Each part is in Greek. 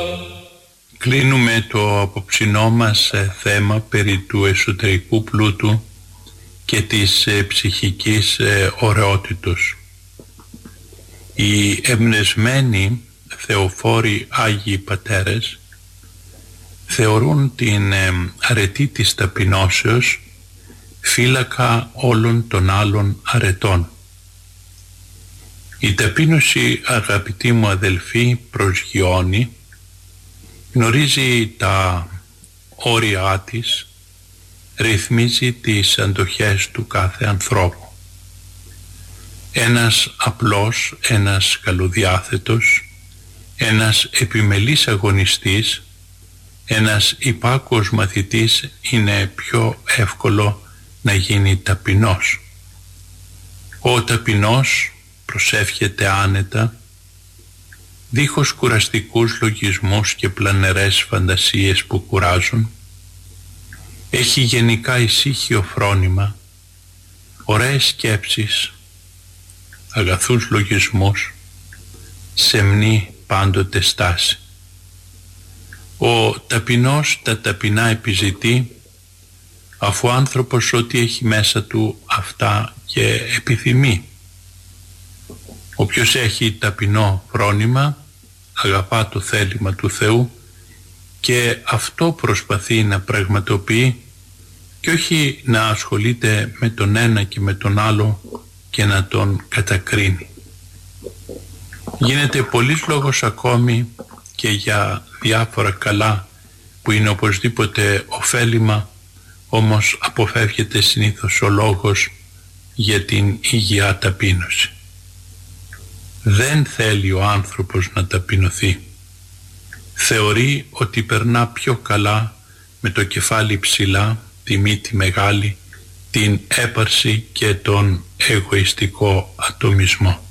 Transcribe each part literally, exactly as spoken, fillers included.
Κλείνουμε το απόψινό μας θέμα περί του εσωτερικού πλούτου και της ψυχικής ωραιότητος. Οι εμπνευσμένοι θεοφόροι Άγιοι Πατέρες θεωρούν την αρετή της ταπεινώσεως φύλακα όλων των άλλων αρετών. Η ταπείνωση, αγαπητοί μου αδελφοί, προσγειώνει, γνωρίζει τα όρια της, ρυθμίζει τις αντοχές του κάθε ανθρώπου. Ένας απλός, ένας καλοδιάθετος, ένας επιμελής αγωνιστής, ένας υπάκουος μαθητής είναι πιο εύκολο να γίνει ταπεινός. Ο ταπεινός προσεύχεται άνετα, δίχως κουραστικούς λογισμούς και πλανερές φαντασίες που κουράζουν. Έχει γενικά ησύχιο φρόνημα, ωραίες σκέψεις, αγαθούς λογισμούς, σεμνή πάντοτε στάση. Ο ταπεινός τα ταπεινά επιζητεί, αφού ο άνθρωπος ό,τι έχει μέσα του αυτά και επιθυμεί. Όποιος έχει ταπεινό φρόνημα αγαπά το θέλημα του Θεού και αυτό προσπαθεί να πραγματοποιεί και όχι να ασχολείται με τον ένα και με τον άλλο και να τον κατακρίνει. Γίνεται πολλής λόγος ακόμη και για διάφορα καλά που είναι οπωσδήποτε ωφέλιμα, όμως αποφεύγεται συνήθως ο λόγος για την υγιεινή ταπείνωση. Δεν θέλει ο άνθρωπος να ταπεινωθεί. Θεωρεί ότι περνά πιο καλά με το κεφάλι ψηλά, τη μύτη μεγάλη, την έπαρση και τον εγωιστικό ατομισμό.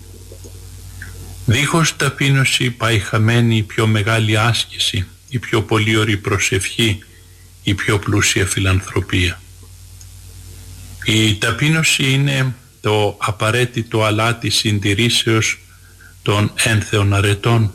Δίχως ταπείνωση πάει χαμένη η πιο μεγάλη άσκηση, η πιο πολύωρη προσευχή, η πιο πλούσια φιλανθρωπία. Η ταπείνωση είναι το απαραίτητο αλάτι συντηρήσεως των ένθεων αρετών.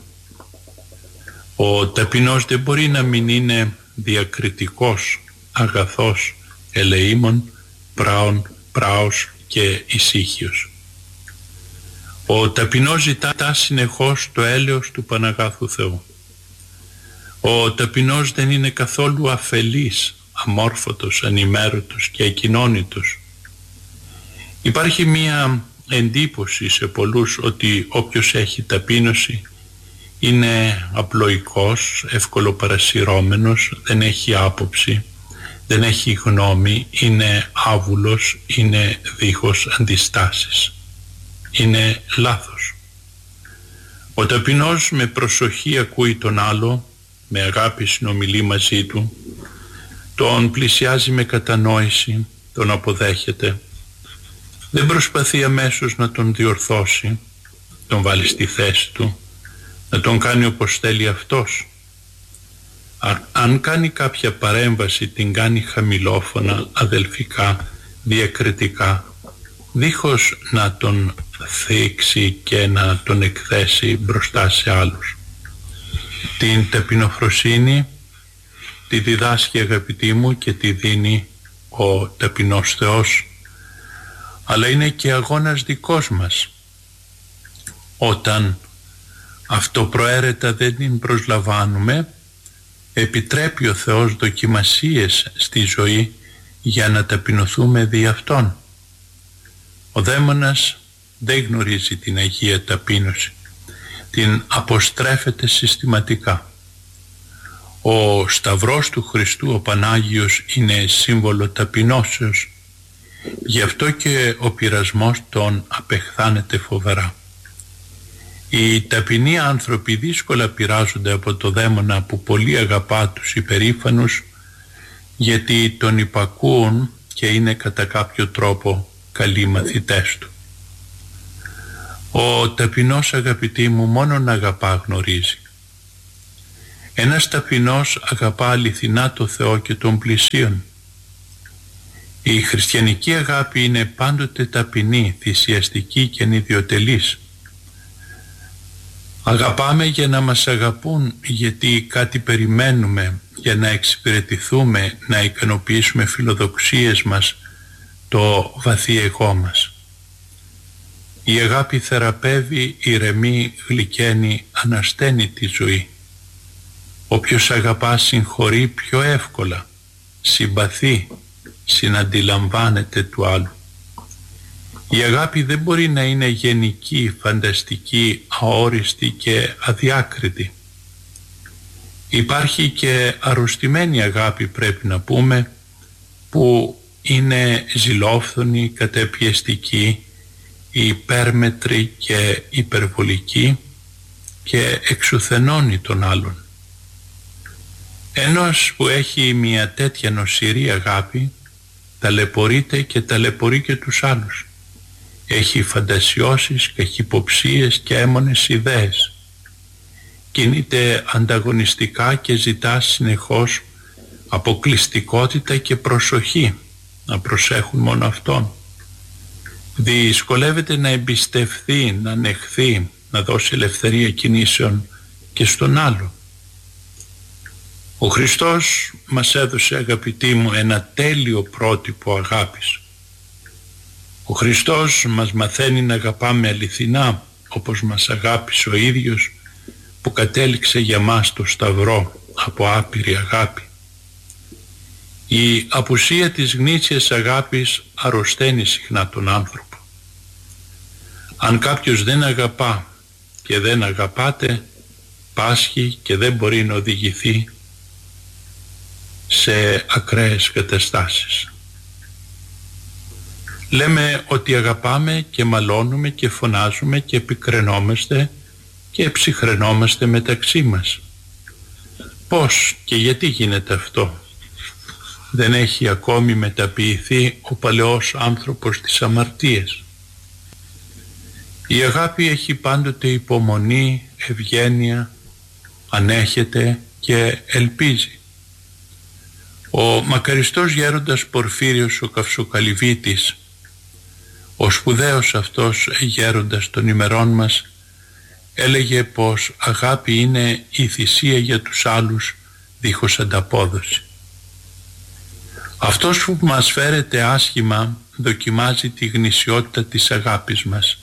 Ο ταπεινός δεν μπορεί να μην είναι διακριτικός, αγαθός, ελεήμων, πράων, πράος και ησύχιος. Ο ταπεινός ζητά συνεχώς το έλεος του Παναγάθου Θεού. Ο ταπεινός δεν είναι καθόλου αφελής, αμόρφωτος, ανημέρωτος και ακοινώνητος. Υπάρχει μία εντύπωση σε πολλούς ότι όποιος έχει ταπείνωση είναι απλοϊκός, ευκολοπαρασυρώμενος, δεν έχει άποψη, δεν έχει γνώμη, είναι άβουλος, είναι δίχως αντιστάσεις. Είναι λάθος. Ο ταπεινός με προσοχή ακούει τον άλλο, με αγάπη συνομιλεί μαζί του, τον πλησιάζει με κατανόηση, τον αποδέχεται. Δεν προσπαθεί αμέσως να τον διορθώσει, τον βάλει στη θέση του, να τον κάνει όπως θέλει αυτός. Αν κάνει κάποια παρέμβαση, την κάνει χαμηλόφωνα, αδελφικά, διακριτικά, δίχως να τον θίξει και να τον εκθέσει μπροστά σε άλλους. Την ταπεινοφροσύνη τη διδάσκει, αγαπητοί μου, και τη δίνει ο ταπεινός Θεός, αλλά είναι και αγώνας δικός μας. Όταν αυτοπροαίρετα δεν την προσλαμβάνουμε, επιτρέπει ο Θεός δοκιμασίες στη ζωή για να ταπεινωθούμε δι' Αυτόν. Ο δαίμονας δεν γνωρίζει την Αγία Ταπείνωση, την αποστρέφεται συστηματικά. Ο Σταυρός του Χριστού, ο Πανάγιος, είναι σύμβολο ταπεινώσεως, γι' αυτό και ο πειρασμός τον απεχθάνεται φοβερά. Οι ταπεινοί άνθρωποι δύσκολα πειράζονται από το δαίμονα που πολύ αγαπά τους υπερήφανους, γιατί τον υπακούουν και είναι κατά κάποιο τρόπο καλοί μαθητές του. Ο ταπεινός, αγαπητοί μου, μόνον αγαπά γνωρίζει. Ένας ταπεινός αγαπά αληθινά το Θεό και τον πλησίον. Η χριστιανική αγάπη είναι πάντοτε ταπεινή, θυσιαστική και ανιδιοτελής. Αγαπάμε για να μας αγαπούν, γιατί κάτι περιμένουμε για να εξυπηρετηθούμε, να ικανοποιήσουμε φιλοδοξίες μας, το βαθύ εγώ μας. Η αγάπη θεραπεύει, ηρεμεί, γλυκαίνει, ανασταίνει τη ζωή. Όποιος αγαπά συγχωρεί πιο εύκολα, συμπαθεί, συναντιλαμβάνεται του άλλου. Η αγάπη δεν μπορεί να είναι γενική, φανταστική, αόριστη και αδιάκριτη. Υπάρχει και αρρωστημένη αγάπη, πρέπει να πούμε, που είναι ζηλόφθονη, κατεπιεστική, υπέρμετρη και υπερβολική και εξουθενώνει τον άλλον. Ένας που έχει μια τέτοια νοσηρή αγάπη ταλαιπωρείται και ταλαιπωρεί και τους άλλους. Έχει φαντασιώσεις, καχυποψίες και έμονες ιδέες. Κινείται ανταγωνιστικά και ζητά συνεχώς αποκλειστικότητα και προσοχή, να προσέχουν μόνο αυτόν. Δυσκολεύεται να εμπιστευθεί, να ανεχθεί, να δώσει ελευθερία κινήσεων και στον άλλο. Ο Χριστός μας έδωσε, αγαπητοί μου, ένα τέλειο πρότυπο αγάπης. Ο Χριστός μας μαθαίνει να αγαπάμε αληθινά, όπως μας αγάπησε ο ίδιος, που κατέληξε για μας το Σταυρό από άπειρη αγάπη. Η απουσία της γνήσιας αγάπης αρρωσταίνει συχνά τον άνθρωπο. Αν κάποιος δεν αγαπά και δεν αγαπάται, πάσχει και δεν μπορεί να οδηγηθεί σε ακραίες καταστάσεις. Λέμε ότι αγαπάμε και μαλώνουμε και φωνάζουμε και επικραινόμαστε και ψυχραινόμαστε μεταξύ μας. Πώς και γιατί γίνεται αυτό? Δεν έχει ακόμη μεταποιηθεί ο παλαιός άνθρωπος της αμαρτίας. Η αγάπη έχει πάντοτε υπομονή, ευγένεια, ανέχεται και ελπίζει. Ο μακαριστός γέροντας Πορφύριος ο Καυσοκαλυβίτης, ο σπουδαίος αυτός γέροντας των ημερών μας, έλεγε πως αγάπη είναι η θυσία για τους άλλους δίχως ανταπόδοση. Αυτός που μας φέρεται άσχημα δοκιμάζει τη γνησιότητα της αγάπης μας.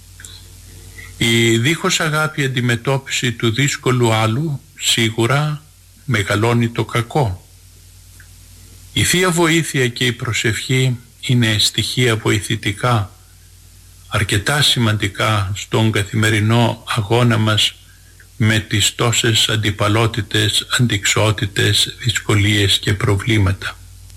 Η δίχως αγάπη αντιμετώπιση του δύσκολου άλλου σίγουρα μεγαλώνει το κακό. Η Θεία Βοήθεια και η προσευχή είναι στοιχεία βοηθητικά, αρκετά σημαντικά στον καθημερινό αγώνα μας με τις τόσες αντιπαλότητες, αντιξότητες, δυσκολίες και προβλήματα.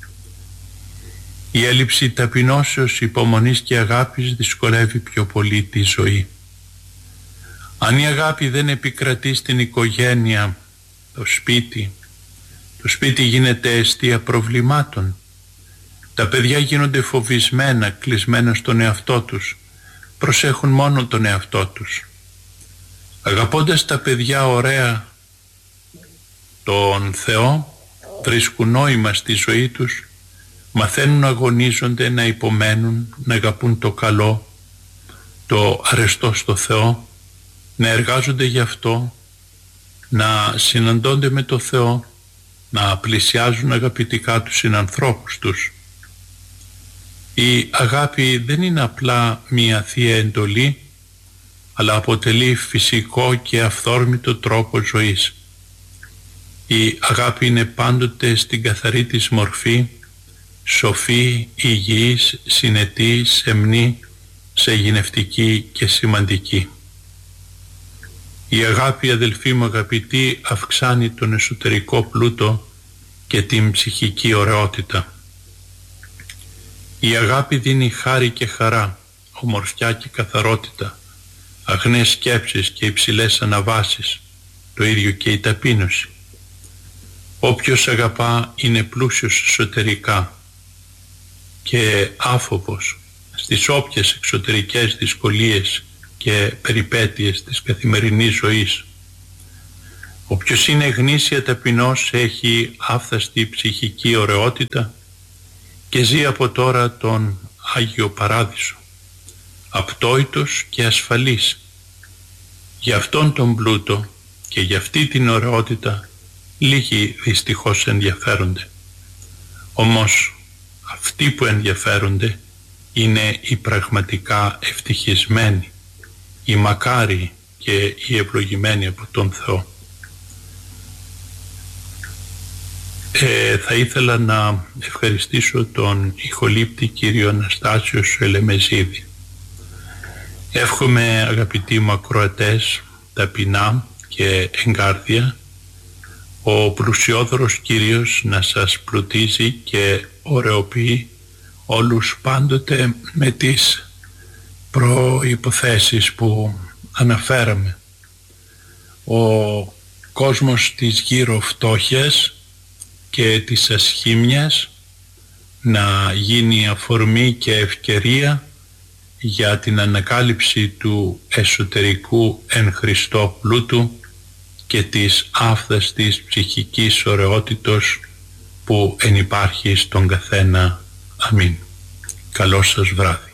Η έλλειψη ταπεινώσεως, υπομονής και αγάπης δυσκολεύει πιο πολύ τη ζωή. Αν η αγάπη δεν επικρατεί στην οικογένεια, το σπίτι, το σπίτι γίνεται αιστεία προβλημάτων. Τα παιδιά γίνονται φοβισμένα, κλεισμένα στον εαυτό τους, προσέχουν μόνο τον εαυτό τους. Αγαπώντας τα παιδιά ωραία τον Θεό, βρίσκουν νόημα στη ζωή τους, μαθαίνουν να αγωνίζονται, να υπομένουν, να αγαπούν το καλό, το αρεστό στο Θεό, να εργάζονται γι' αυτό, να συναντώνται με το Θεό, να πλησιάζουν αγαπητικά τους συνανθρώπους τους. Η αγάπη δεν είναι απλά μία θεία εντολή, αλλά αποτελεί φυσικό και αυθόρμητο τρόπο ζωής. Η αγάπη είναι πάντοτε στην καθαρή της μορφή, σοφή, υγιής, συνετή, σεμνή, σεγηνευτική και σημαντική. Η αγάπη, αδελφοί μου αγαπητοί, αυξάνει τον εσωτερικό πλούτο και την ψυχική ωραιότητα. Η αγάπη δίνει χάρη και χαρά, ομορφιά και καθαρότητα, αγνές σκέψεις και υψηλές αναβάσεις, το ίδιο και η ταπείνωση. Όποιος αγαπά είναι πλούσιος εσωτερικά και άφοβος στις όποιες εξωτερικές δυσκολίες και περιπέτειες της καθημερινής ζωής. Όποιος είναι γνήσια ταπεινός έχει άφθαστη ψυχική ωραιότητα και ζει από τώρα τον Άγιο Παράδεισο, απτόητος και ασφαλής, Για αυτόν τον πλούτο και για αυτή την ωραιότητα λίγοι δυστυχώς ενδιαφέρονται. Όμως αυτοί που ενδιαφέρονται είναι οι πραγματικά ευτυχισμένοι, οι μακάριοι και οι ευλογημένοι από τον Θεό. Ε, θα ήθελα να ευχαριστήσω τον ηχολήπτη κύριο Αναστάσιο Σελεμεζίδη. Εύχομαι, αγαπητοί μου ακροατές, ταπεινά και εγκάρδια, ο πλουσιόδωρος Κύριος να σας πλουτίζει και ωρεοποιεί όλους πάντοτε με τις προϋποθέσεις που αναφέραμε. Ο κόσμος της γύρω φτώχειας και της ασχήμιας να γίνει αφορμή και ευκαιρία για την ανακάλυψη του εσωτερικού εν Χριστώ πλούτου και της άφθαστης ψυχικής ωραιότητος που ενυπάρχει στον καθένα. Αμήν. Καλό σας βράδυ.